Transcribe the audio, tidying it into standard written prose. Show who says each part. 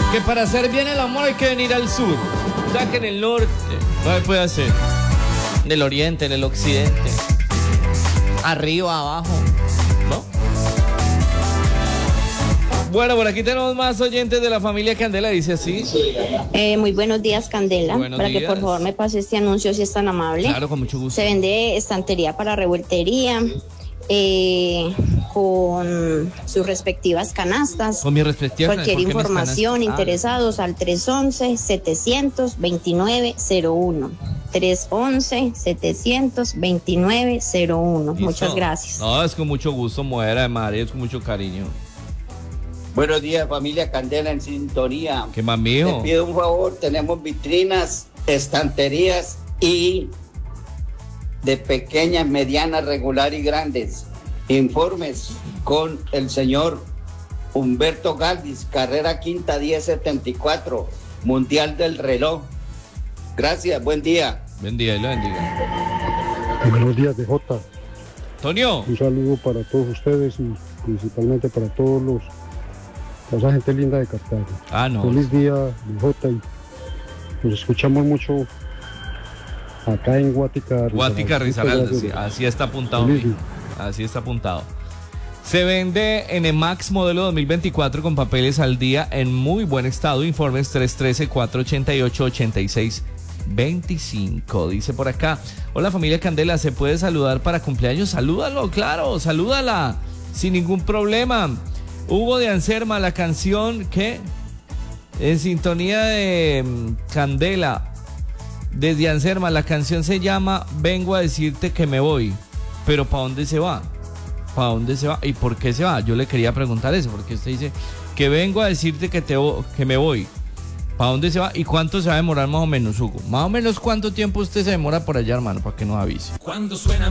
Speaker 1: Que para hacer bien el amor hay que venir al sur. O sea que en el norte no se puede hacer. En el oriente, en el occidente. Arriba, abajo, ¿no? Bueno, por aquí tenemos más oyentes de la familia Candela, dice así.
Speaker 2: Muy buenos días, Candela.
Speaker 1: Buenos
Speaker 2: para
Speaker 1: días.
Speaker 2: que por favor me pase este anuncio si es tan amable.
Speaker 1: Claro, con mucho gusto.
Speaker 2: Se vende estantería para revoltería con sus respectivas canastas.
Speaker 1: Con mi respectiva.
Speaker 2: Cualquier información, interesados al 311-729-01. 311-729-01. Muchas gracias.
Speaker 1: No, es con mucho gusto, mujer de María, es con mucho cariño.
Speaker 3: Buenos días, familia Candela en sintonía.
Speaker 1: ¿Qué más, mijo?
Speaker 3: Te pido un favor, tenemos vitrinas, estanterías y de pequeñas, medianas, regular y grandes. Informes con el señor Humberto Galdis, carrera quinta 1074, Mundial del Reloj. Gracias, buen día.
Speaker 1: Buen día, y lo bendiga.
Speaker 4: Buenos días, DJ.
Speaker 1: Tonio.
Speaker 4: Un saludo para todos ustedes y principalmente para toda esa gente linda de Cartago.
Speaker 1: No.
Speaker 4: Feliz día, DJ. Y nos escuchamos mucho acá en Guática.
Speaker 1: Guática Risaralda, sí, así está apuntado.
Speaker 4: Feliz día.
Speaker 1: Así está apuntado. Se vende NMAX modelo 2024 con papeles al día en muy buen estado. Informes 313-488-8625. Dice por acá: hola familia Candela, ¿se puede saludar para cumpleaños? Salúdalo, claro, salúdala sin ningún problema. Hugo de Anserma, la canción que en sintonía de Candela desde Anserma, la canción se llama Vengo a decirte que me voy. Pero ¿para dónde se va? ¿Para dónde se va? ¿Y por qué se va? Yo le quería preguntar eso, porque usted dice que vengo a decirte que me voy. ¿Para dónde se va? ¿Y cuánto se va a demorar más o menos, Hugo? Más o menos, ¿cuánto tiempo usted se demora por allá, hermano? Para que nos avise.
Speaker 5: Cuando suena